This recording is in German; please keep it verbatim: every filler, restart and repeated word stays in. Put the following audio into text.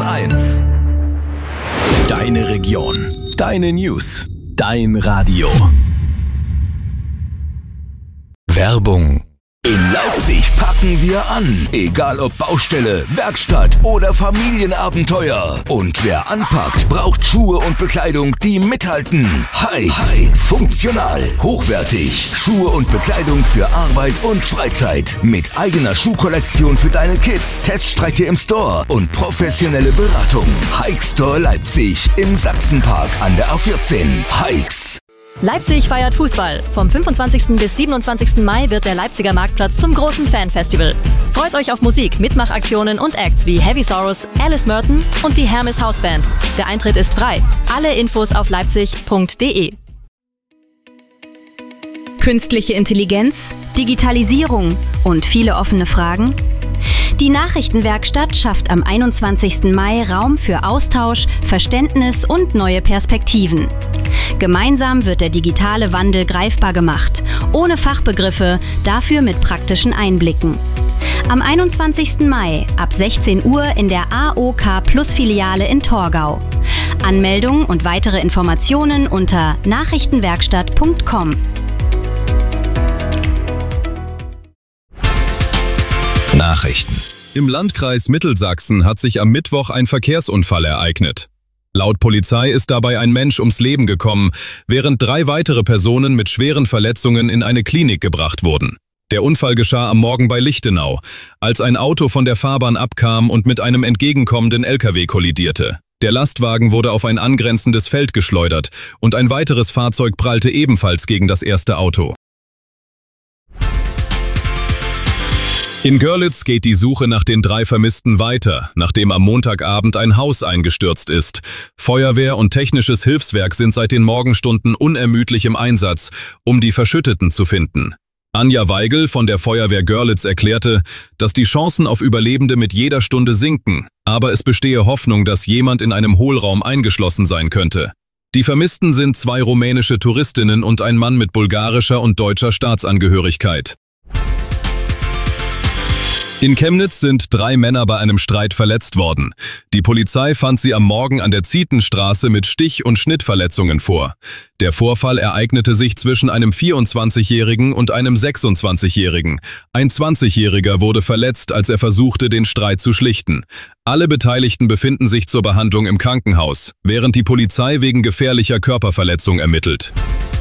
eins. Deine Region, deine News, dein Radio. Werbung. In Leipzig packen wir an. Egal ob Baustelle, Werkstatt oder Familienabenteuer. Und wer anpackt, braucht Schuhe und Bekleidung, die mithalten. Hikes. Funktional, hochwertig. Schuhe und Bekleidung für Arbeit und Freizeit. Mit eigener Schuhkollektion für deine Kids, Teststrecke im Store und professionelle Beratung. Hikes Store Leipzig im Sachsenpark an der A vierzehn. Hikes. Leipzig feiert Fußball. Vom fünfundzwanzigsten bis siebenundzwanzigsten Mai wird der Leipziger Marktplatz zum großen Fanfestival. Freut euch auf Musik, Mitmachaktionen und Acts wie Heavy Sorrows, Alice Merton und die Hermes Hausband. Der Eintritt ist frei. Alle Infos auf leipzig punkt de. Künstliche Intelligenz, Digitalisierung und viele offene Fragen? Die Nachrichtenwerkstatt schafft am einundzwanzigsten Mai Raum für Austausch, Verständnis und neue Perspektiven. Gemeinsam wird der digitale Wandel greifbar gemacht, ohne Fachbegriffe, dafür mit praktischen Einblicken. Am einundzwanzigsten Mai ab sechzehn Uhr in der A O K Plus Filiale in Torgau. Anmeldung und weitere Informationen unter nachrichtenwerkstatt punkt com. Nachrichten. Im Landkreis Mittelsachsen hat sich am Mittwoch ein Verkehrsunfall ereignet. Laut Polizei ist dabei ein Mensch ums Leben gekommen, während drei weitere Personen mit schweren Verletzungen in eine Klinik gebracht wurden. Der Unfall geschah am Morgen bei Lichtenau, als ein Auto von der Fahrbahn abkam und mit einem entgegenkommenden L K W kollidierte. Der Lastwagen wurde auf ein angrenzendes Feld geschleudert und ein weiteres Fahrzeug prallte ebenfalls gegen das erste Auto. In Görlitz geht die Suche nach den drei Vermissten weiter, nachdem am Montagabend ein Haus eingestürzt ist. Feuerwehr und technisches Hilfswerk sind seit den Morgenstunden unermüdlich im Einsatz, um die Verschütteten zu finden. Anja Weigel von der Feuerwehr Görlitz erklärte, dass die Chancen auf Überlebende mit jeder Stunde sinken, aber es bestehe Hoffnung, dass jemand in einem Hohlraum eingeschlossen sein könnte. Die Vermissten sind zwei rumänische Touristinnen und ein Mann mit bulgarischer und deutscher Staatsangehörigkeit. In Chemnitz sind drei Männer bei einem Streit verletzt worden. Die Polizei fand sie am Morgen an der Zietenstraße mit Stich- und Schnittverletzungen vor. Der Vorfall ereignete sich zwischen einem vierundzwanzigjährigen und einem sechsundzwanzigjährigen. Ein zwanzigjähriger wurde verletzt, als er versuchte, den Streit zu schlichten. Alle Beteiligten befinden sich zur Behandlung im Krankenhaus, während die Polizei wegen gefährlicher Körperverletzung ermittelt.